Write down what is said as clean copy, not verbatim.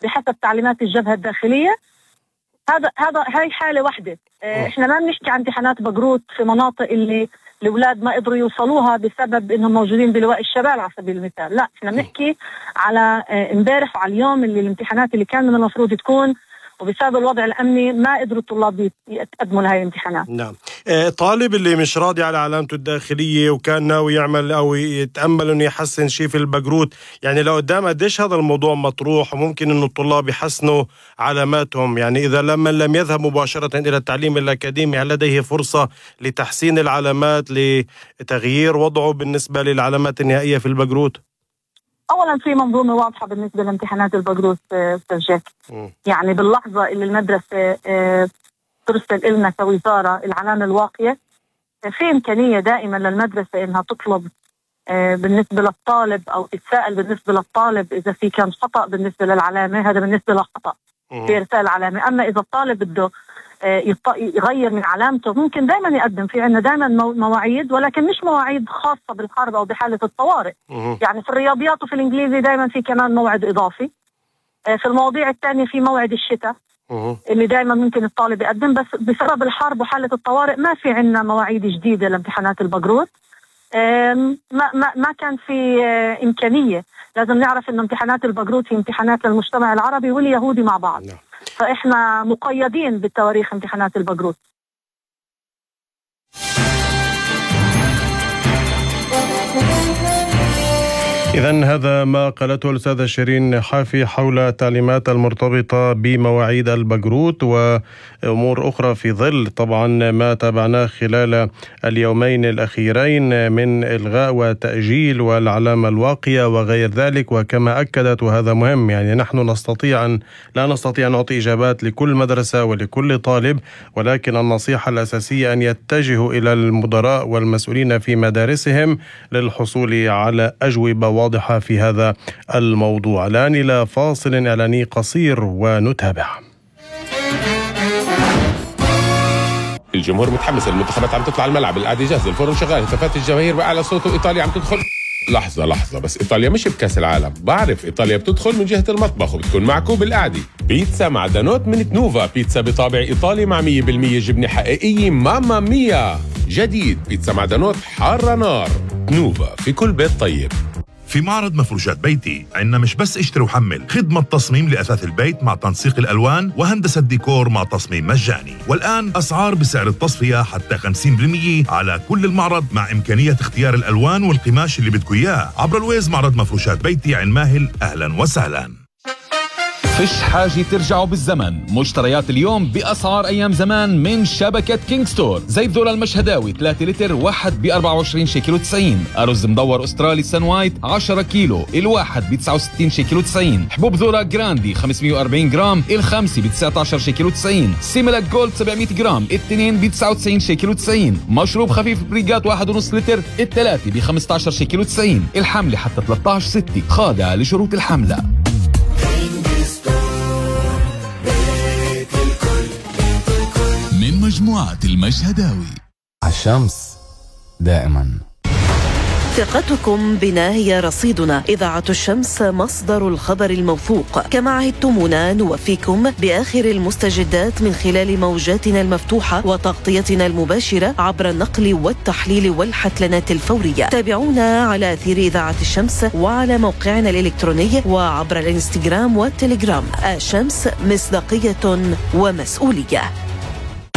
بحسب تعليمات الجبهة الداخلية. هاي حالة واحدة. احنا ما بنحكي عن امتحانات بقروت في مناطق اللي الأولاد ما قدروا يوصلوها بسبب انهم موجودين بلواء الشباب على سبيل المثال. لا، احنا بنحكي على امبارح وعلى اليوم اللي الامتحانات اللي كان من المفروض تكون، وبسبب الوضع الأمني ما قدروا الطلاب يتقدموا لهي الامتحانات. نعم. طالب اللي مش راضي على علامته الداخلية وكان ناوي يعمل أو يتأمل إنه يحسن شيء في البقروت، يعني لو قدام قديش هذا الموضوع مطروح وممكن إنه الطلاب يحسنوا علاماتهم؟ يعني إذا لم يذهب مباشرة إلى التعليم الأكاديمي، هل لديه فرصة لتحسين العلامات لتغيير وضعه بالنسبة للعلامات النهائية في البقروت؟ أولا في منظومة واضحة بالنسبة لامتحانات البقروت سجاك. يعني باللحظة اللي المدرسة ترسل لنا كوزارة العلامة الواقية، في إمكانية دائما للمدرسة إنها تطلب بالنسبة للطالب أو تتساءل بالنسبة للطالب إذا في كان خطأ بالنسبة للعلامة. هذا بالنسبة للخطأ في إرسال العلامة. أما إذا الطالب بده يغير من علامته، ممكن دائما يقدم. في عندنا دائما مواعيد، ولكن مش مواعيد خاصة بالحرب أو بحالة الطوارئ. يعني في الرياضيات وفي الإنجليزي دائما في كمان موعد إضافي. في المواضيع الثانية في موعد الشتاء اللي دائما ممكن الطالب يقدم. بس بسبب الحرب وحالة الطوارئ ما في عندنا مواعيد جديدة لامتحانات البقروت. ما كان في إمكانية. لازم نعرف إن امتحانات البقروت هي امتحانات للمجتمع العربي واليهودي مع بعض. فإحنا مقيدين بالتواريخ امتحانات البقروت. إذن هذا ما قالته الأستاذة شيرين حافي حول التعليمات المرتبطة بمواعيد البقروت وأمور أخرى، في ظل طبعا ما تابعناه خلال اليومين الأخيرين من إلغاء وتأجيل والعلامة الواقية وغير ذلك. وكما أكدت، وهذا مهم، يعني نحن لا نستطيع أن نعطي إجابات لكل مدرسة ولكل طالب، ولكن النصيحة الأساسية أن يتجهوا إلى المدراء والمسؤولين في مدارسهم للحصول على أجوبة واضحة في هذا الموضوع. الآن إلى فاصل إعلاني قصير ونتابع. الجمهور متحمس، المنتخبات عم تطلع الملعب، القعدة جاهزة، الفرن شغال، هتافات الجماهير بأعلى صوت، وإيطاليا عم تدخل. لحظة بس، إيطاليا مش بكأس العالم. بعرف إيطاليا بتدخل من جهة المطبخ وبتكون معكم بالقعدة. بيتزا معدنوت من تنوفا، بيتزا بطابع إيطالي مع 100% جبنة حقيقية. ماما ميا جديد، بيتزا معدنوت حارة نار. تنوفا، في كل بيت طيب. في معرض مفروشات بيتي عندنا مش بس اشتري وحمل، خدمة تصميم لأثاث البيت مع تنسيق الألوان وهندسة ديكور مع تصميم مجاني. والآن أسعار بسعر التصفية حتى 50% على كل المعرض، مع إمكانية اختيار الألوان والقماش اللي بدكوا إياه عبر الويز. معرض مفروشات بيتي عين ماهل، أهلا وسهلا. فيش حاجة ترجعوا بالزمن. مشتريات اليوم بأسعار أيام زمان من شبكة كينج ستور. زيت ذرة المشهداوي 3 لتر واحد ب24 شيكل و90. أرز مدور أسترالي سان وايت 10 كيلو الواحد ب69 شيكل و90. حبوب ذرة جراندي 540 جرام الخمسة ب19 شيكل و90. سيميلاك جولد 700 جرام التنين ب99 شيكل و90. مشروب خفيف بريجات 1.5 لتر الثلاثة ب15 شيكل و90. الحملة حتى 13/6، خاضعة لشروط الحملة. من مجموعة المشهداوي، الشمس دائما. ثقتكم بنا هي رصيدنا. إذاعة الشمس مصدر الخبر الموثوق. كما عهدتمونا نوفيكم بآخر المستجدات من خلال موجاتنا المفتوحة وتغطيتنا المباشرة عبر النقل والتحليل والحتلنات الفورية. تابعونا على أثير إذاعة الشمس وعلى موقعنا الإلكتروني وعبر الانستغرام والتليجرام. الشمس، مصداقية ومسؤولية.